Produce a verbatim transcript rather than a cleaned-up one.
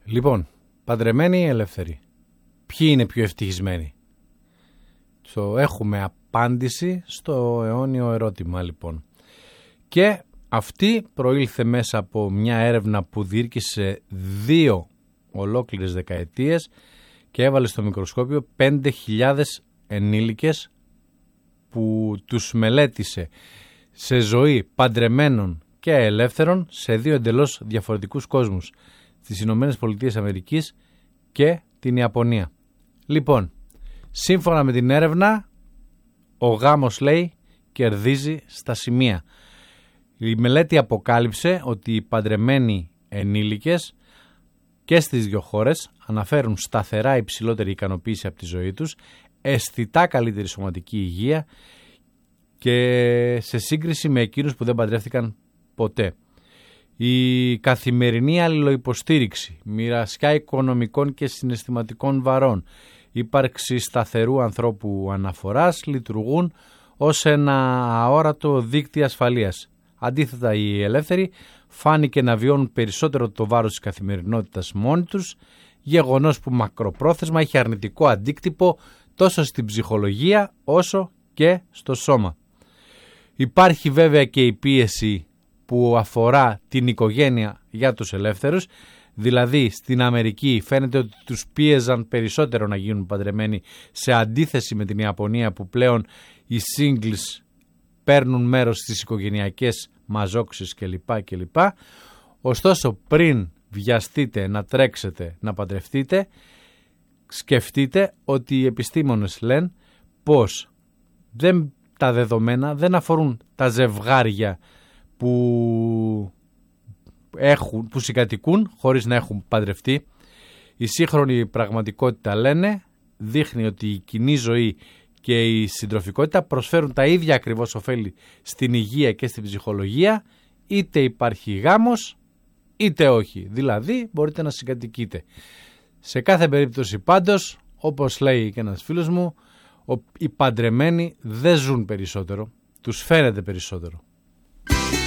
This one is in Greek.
Λοιπόν, παντρεμένοι ή ελεύθεροι, ποιοι είναι πιο ευτυχισμένοι? Το έχουμε απάντηση στο αιώνιο ερώτημα, λοιπόν. Και αυτή προήλθε μέσα από μια έρευνα που διήρκησε δύο ολόκληρες δεκαετίες και έβαλε στο μικροσκόπιο πέντε χιλιάδες ενήλικες που τους μελέτησε σε ζωή παντρεμένων και ελεύθερων σε δύο εντελώς διαφορετικούς κόσμους, στις Ηνωμένες Πολιτείες Αμερικής και την Ιαπωνία. Λοιπόν, σύμφωνα με την έρευνα, ο γάμος, λέει, κερδίζει στα σημεία. Η μελέτη αποκάλυψε ότι οι παντρεμένοι ενήλικες και στις δύο χώρες αναφέρουν σταθερά υψηλότερη ικανοποίηση από τη ζωή τους, αισθητά καλύτερη σωματική υγεία και σε σύγκριση με εκείνους που δεν παντρεύτηκαν ποτέ. Η καθημερινή αλληλοϊποστήριξη, μοιρασιά οικονομικών και συναισθηματικών βαρών, ύπαρξη σταθερού ανθρώπου αναφοράς λειτουργούν ως ένα αόρατο δίκτυο ασφαλείας. Αντίθετα, οι ελεύθεροι φάνηκε να βιώνουν περισσότερο το βάρος της καθημερινότητας μόνοι τους, γεγονός που μακροπρόθεσμα είχε αρνητικό αντίκτυπο τόσο στην ψυχολογία όσο και στο σώμα. Υπάρχει βέβαια και η πίεση που αφορά την οικογένεια για τους ελεύθερους, δηλαδή στην Αμερική φαίνεται ότι τους πίεζαν περισσότερο να γίνουν παντρεμένοι σε αντίθεση με την Ιαπωνία που πλέον οι singles παίρνουν μέρος στις οικογενειακές μαζόξεις κλπ. κλπ. Ωστόσο, πριν βιαστείτε να τρέξετε να παντρευτείτε, σκεφτείτε ότι οι επιστήμονες λένε πως δεν, τα δεδομένα δεν αφορούν τα ζευγάρια που, έχουν, που συγκατοικούν χωρίς να έχουν παντρευτεί. Η σύγχρονη πραγματικότητα, λένε, δείχνει ότι η κοινή ζωή και η συντροφικότητα προσφέρουν τα ίδια ακριβώς ωφέλη στην υγεία και στην ψυχολογία, είτε υπάρχει γάμος είτε όχι. Δηλαδή μπορείτε να συγκατοικείτε. Σε κάθε περίπτωση πάντως, όπως λέει και ένας φίλος μου, οι παντρεμένοι δεν ζουν περισσότερο, τους φαίνεται περισσότερο.